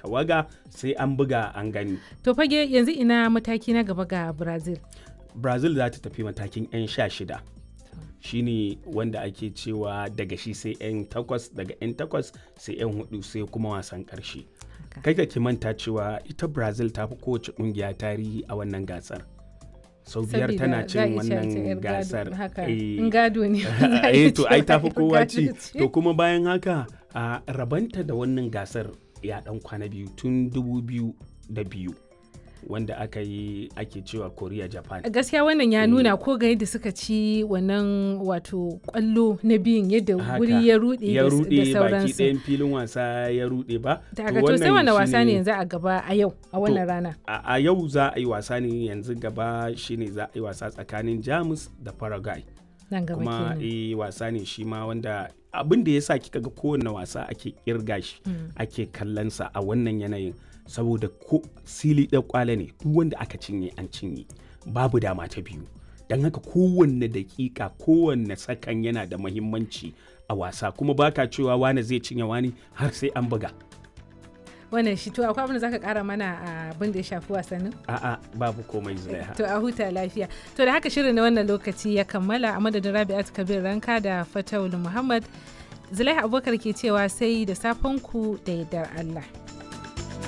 tawaga sai an buga an gani. To fage yanzu ina mataki na gaba ga Brazil. Brazil za ta tafi matakin 'yan 16 shine wanda ake cewa daga shi sai 'yan 8 daga 'yan 8 sai 'yan 4 sai kuma wasan ƙarshe. Kai ka ki manta cewa ita Brazil ta fi kowace ƙungiya tarihi a wannan gasar. Sau biyar tana cin wannan gasar. Gado ne. To ai ta fi kowa ci. To kuma bayan haka a rabanta da wannan gasar ya dan kwana biyu tun 2002 wanda ake cewa Korea Japan. Gaskiya wannan ya nuna ko ga yadda suka ci wannan wato kwallo na biyun yadda wuri ya rude da sauransu. Baki ɗayan filin wasa ya rude ba. To sai wannan wasa ne yanzu a gaba a yau a wannan rana. A yau za a yi wasa ne yanzu gaba shine za a yi wasa tsakanin Jamus da Paraguay. Nan gaba kuma wasa ne shi ma wanda abin da ya sa kika ga kowane wasa ake kirga shi ake kallonsa a wannan yanayin saboda ko sili ɗan kwale ne duk wanda aka cinye an cinye babu dama ta biyu don haka kowanne dakika kowanne sakan yana da mahimmanci a wasa kuma baka cewa wani zai cinye wani har sai an buga. Wannan shi to akwai abin da zaka kara mana abin da ya shafi wasannin? A'a babu komai Zulaiha. To a huta lafiya. To da haka shirin na wannan lokaci ya kammala a madadin Rabi'at Kabir Ranka da Fatawul Muhammad. Zulaiha Abubakar ke cewa sai da safen ku da yardar Allah.